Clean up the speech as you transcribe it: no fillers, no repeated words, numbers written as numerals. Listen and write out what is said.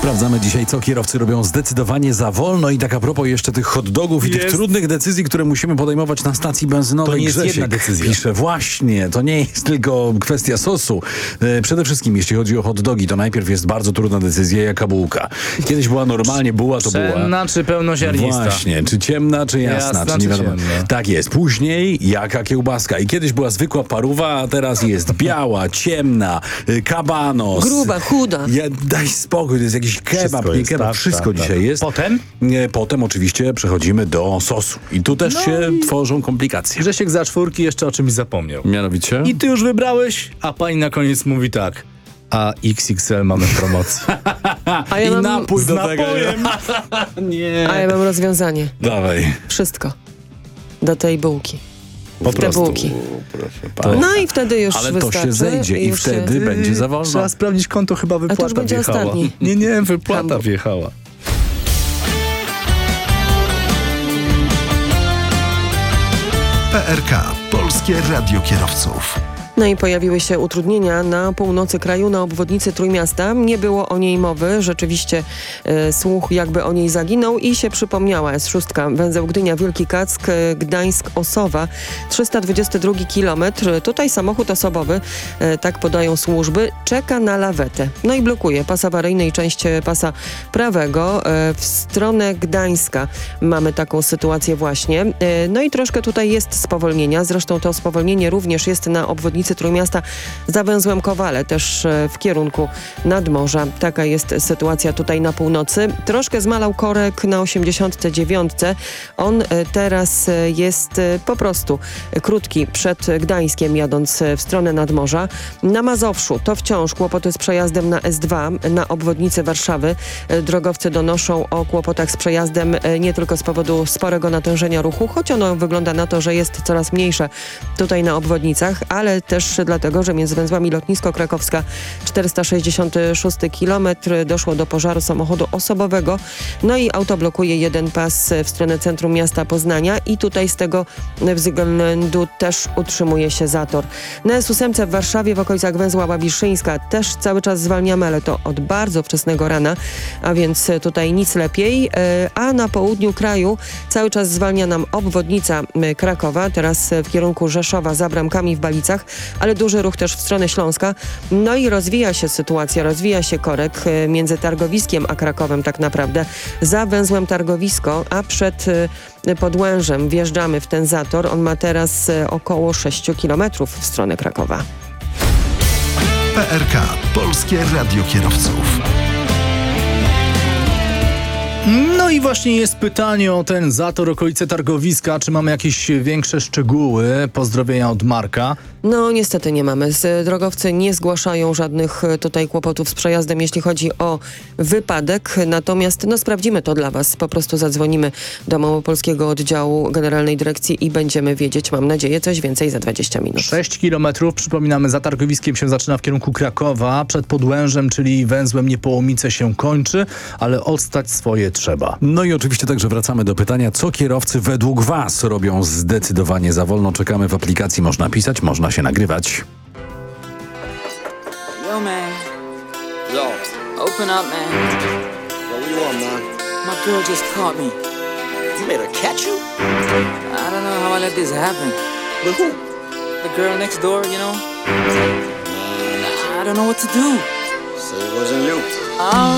Sprawdzamy dzisiaj, co kierowcy robią zdecydowanie za wolno i tak a propos jeszcze tych hot dogów i tych trudnych decyzji, które musimy podejmować na stacji benzynowej. To nie jest Grzesiek jedna decyzja. pisze, właśnie, to nie jest tylko kwestia sosu. Przede wszystkim, jeśli chodzi o hot dogi, to najpierw jest bardzo trudna decyzja, jaka bułka. Kiedyś była normalnie buła, to była... Ciemna czy pełnoziarnista? Właśnie, czy ciemna, czy jasna, czy nie wiadomo. ciemna. Tak jest. Później jaka kiełbaska. I kiedyś była zwykła parówa, a teraz jest biała, ciemna, kabanos. Gruba, chuda. Daj spokój, to jest jakiś kebab, nie kebab, wszystko dzisiaj jest. Potem? Potem oczywiście przechodzimy do sosu. I tu też się tworzą komplikacje. Grzesiek za czwórki jeszcze o czymś zapomniał. Mianowicie? I ty już wybrałeś, a pani na koniec mówi tak. A XXL mamy w promocji. A ja I mam, napój do tego. Nie. a ja mam rozwiązanie. Dawaj. Wszystko. Do tej bułki. Po Te prostu. bułki. Proszę pana. No i wtedy już Ale to wystarczy. się zejdzie i już wtedy będzie za wolno. Trzeba sprawdzić konto, chyba to już wypłata będzie wjechała. ostatni. Nie, wypłata Hamburg. wjechała. PRK, Polskie Radio Kierowców. No i pojawiły się utrudnienia na północy kraju, na obwodnicy Trójmiasta. Nie było o niej mowy. Rzeczywiście słuch jakby o niej zaginął i się przypomniała S6. Węzeł Gdynia-Wielki Kack, Gdańsk-Osowa. 322 km. Tutaj samochód osobowy, tak podają służby, czeka na lawetę. No i blokuje pas awaryjny i część pasa prawego. W stronę Gdańska mamy taką sytuację właśnie. No i troszkę tutaj jest spowolnienia. Zresztą to spowolnienie również jest na obwodnicy Trójmiasta za węzłem Kowale, też w kierunku nadmorza. Taka jest sytuacja tutaj na północy. Troszkę zmalał korek na 89. On teraz jest po prostu krótki przed Gdańskiem, jadąc w stronę nadmorza. Na Mazowszu to wciąż kłopoty z przejazdem na S2 na obwodnicy Warszawy. Drogowcy donoszą o kłopotach z przejazdem nie tylko z powodu sporego natężenia ruchu, choć ono wygląda na to, że jest coraz mniejsze tutaj na obwodnicach, ale też dlatego, że między węzłami Lotnisko Krakowska 466 km doszło do pożaru samochodu osobowego. No i auto blokuje jeden pas w stronę centrum miasta Poznania i tutaj z tego względu też utrzymuje się zator. Na S8 w Warszawie w okolicach węzła Łabiszyńska też cały czas zwalniamy, ale to od bardzo wczesnego rana, a więc tutaj nic lepiej. A na południu kraju cały czas zwalnia nam obwodnica Krakowa, teraz w kierunku Rzeszowa za Bramkami w Balicach, ale duży ruch też w stronę Śląska. No i rozwija się sytuacja, rozwija się korek między Targowiskiem a Krakowem tak naprawdę. Za węzłem Targowisko, a przed Podłężem wjeżdżamy w ten zator. On ma teraz około 6 km w stronę Krakowa. PRK, Polskie Radio Kierowców. No i właśnie jest pytanie o ten zator, okolice Targowiska. Czy mamy jakieś większe szczegóły? Pozdrowienia od Marka. No niestety nie mamy. Drogowcy nie zgłaszają żadnych tutaj kłopotów z przejazdem, jeśli chodzi o wypadek. Natomiast sprawdzimy to dla Was. Po prostu zadzwonimy do Małopolskiego Oddziału Generalnej Dyrekcji i będziemy wiedzieć, mam nadzieję, coś więcej za 20 minut. 6 kilometrów, przypominamy, za Targowiskiem się zaczyna w kierunku Krakowa. Przed Podłężem, czyli węzłem Niepołomice się kończy, ale odstać swoje trzeba. No i oczywiście także wracamy do pytania, co kierowcy według Was robią zdecydowanie za wolno. Czekamy w aplikacji, można pisać, można się nagrywać. Yo, man. Yo. Open up, man. Yo, what you want, man? My girl just caught me. You made her catch you? I don't know how I let this happen. With who? The girl next door, you know? I don't know what to do. So it wasn't you. I